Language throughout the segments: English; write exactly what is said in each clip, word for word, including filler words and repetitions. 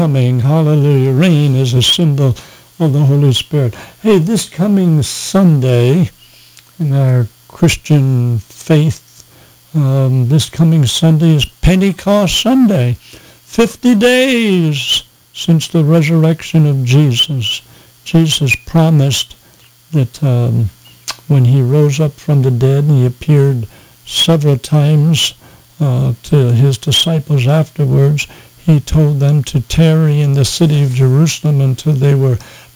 coming. Hallelujah. Rain is a symbol of the Holy Spirit. Hey, this coming Sunday in our Christian faith, um, this coming Sunday is Pentecost Sunday. Fifty days since the resurrection of Jesus. Jesus promised that um, when he rose up from the dead, and he appeared several times uh, to his disciples afterwards, he told them to tarry in the city of Jerusalem until they were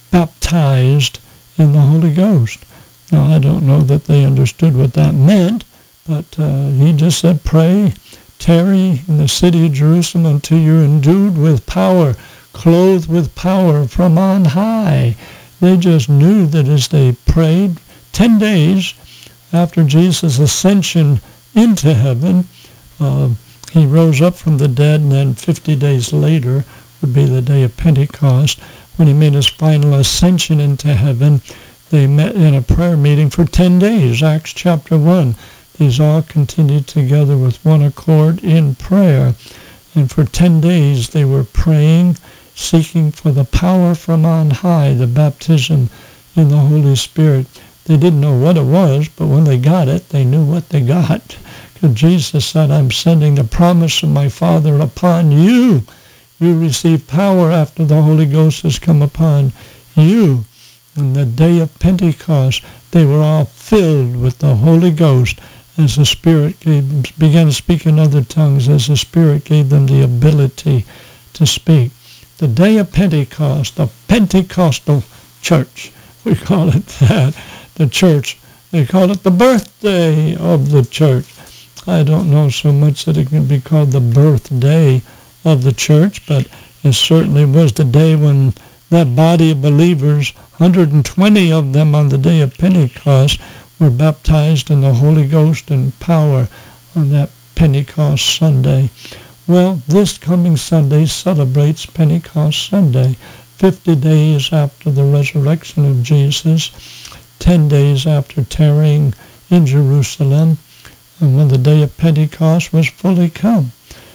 baptized in the Holy Ghost. Now, I don't know that they understood what that meant, but uh, he just said, pray, tarry in the city of Jerusalem until you're endued with power, clothed with power from on high. They just knew that as they prayed, ten days after Jesus' ascension into heaven, uh, he rose up from the dead, and then fifty days later would be the day of Pentecost, when he made his final ascension into heaven. They met in a prayer meeting for ten days, Acts chapter one. These all continued together with one accord in prayer. And for ten days they were praying, seeking for the power from on high, the baptism in the Holy Spirit. They didn't know what it was, but when they got it, they knew what they got. Because Jesus said, I'm sending the promise of my Father upon you. You receive power after the Holy Ghost has come upon you. On the day of Pentecost, they were all filled with the Holy Ghost as the Spirit gave them, began to speak in other tongues, as the Spirit gave them the ability to speak. The day of Pentecost, the Pentecostal church, we call it that, the church. They call it the birthday of the church. I don't know so much that it can be called the birthday of the church, but it certainly was the day when that body of believers, one hundred twenty of them on the day of Pentecost, were baptized in the Holy Ghost and power on that Pentecost Sunday. Well, this coming Sunday celebrates Pentecost Sunday, fifty days after the resurrection of Jesus, ten days after tarrying in Jerusalem, and when the day of Pentecost was fully come.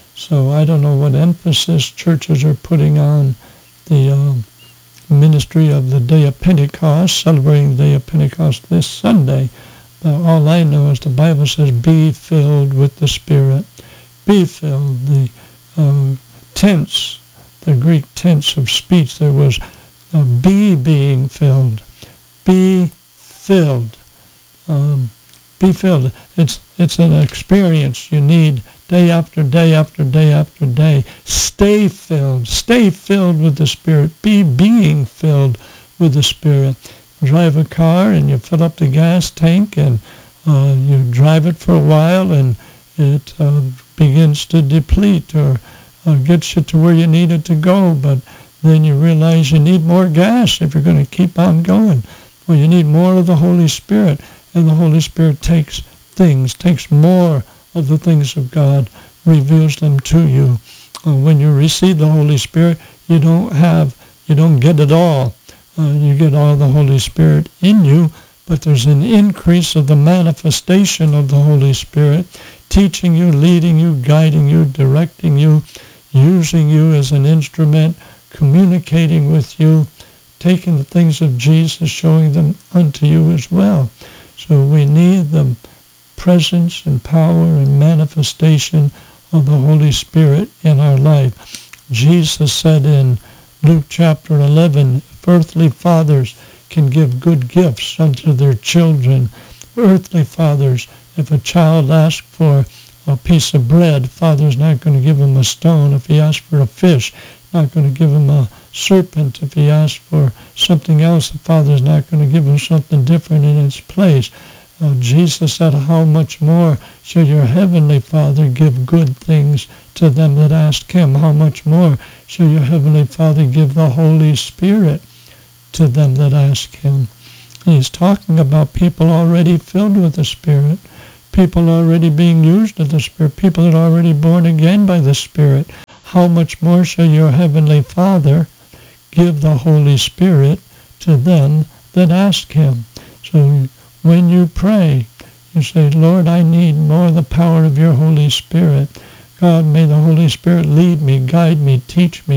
So I don't know what emphasis churches are putting on the uh, ministry of the day of Pentecost, celebrating the day of Pentecost this Sunday. But all I know is the Bible says, be filled with the Spirit. Be filled. The uh, tense, the Greek tense of speech, there was uh, be being filled. Be filled. Um, be filled. It's it's an experience you need day after day after day after day. Stay filled. Stay filled with the Spirit. Be being filled with the Spirit. Drive a car and you fill up the gas tank and uh, you drive it for a while and it uh, begins to deplete or uh, gets you to where you need it to go, but then you realize you need more gas if you're going to keep on going. Well, you need more of the Holy Spirit, and the Holy Spirit takes things, takes more of the things of God, reveals them to you. Uh, when you receive the Holy Spirit, you don't have, you don't get it all. Uh, you get all the Holy Spirit in you, but there's an increase of the manifestation of the Holy Spirit, teaching you, leading you, guiding you, directing you, using you as an instrument, communicating with you, taking the things of Jesus, showing them unto you as well. So we need the presence and power and manifestation of the Holy Spirit in our life. Jesus said in Luke chapter eleven, if earthly fathers can give good gifts unto their children, earthly fathers, if a child asks for a piece of bread, Father's not going to give him a stone. If he asks for a fish, not going to give him a serpent. If he asks for something else, the Father's not going to give him something different in its place. Uh, Jesus said, how much more shall your heavenly Father give good things to them that ask him? How much more shall your heavenly Father give the Holy Spirit to them that ask him? And he's talking about people already filled with the Spirit, people already being used of the Spirit, people that are already born again by the Spirit. How much more shall your heavenly Father give the Holy Spirit to them that ask him? So when you pray, you say, Lord, I need more of the power of your Holy Spirit. God, may the Holy Spirit lead me, guide me, teach me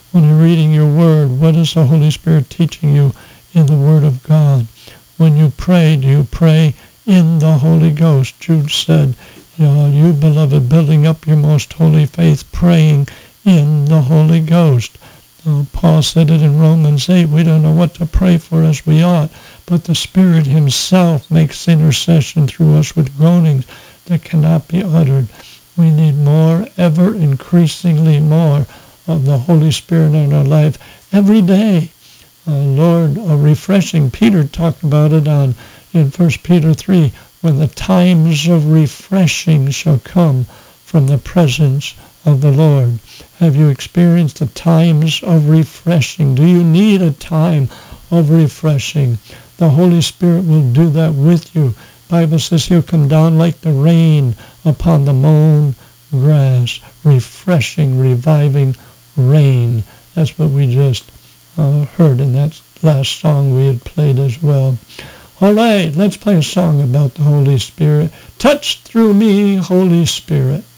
When you're reading your word, what is the Holy Spirit teaching you in the word of God? When you pray, do you pray in the Holy Ghost? Jude said, you know, you beloved, building up your most holy faith, praying in the Holy Ghost. Uh, Paul said it in Romans eight, we don't know what to pray for as we ought, but the Spirit himself makes intercession through us with groanings that cannot be uttered. We need more, ever increasingly more, of the Holy Spirit in our life every day. Uh, Lord, a refreshing. Peter talked about it on in First Peter three, when the times of refreshing shall come from the presence of the Lord. Have you experienced the times of refreshing? Do you need a time of refreshing? The Holy Spirit will do that with you. The Bible says he'll come down like the rain upon the mown grass. Refreshing, reviving rain. That's what we just uh, heard in that last song we had played as well. All right, let's play a song about the Holy Spirit. Touch through me, Holy Spirit.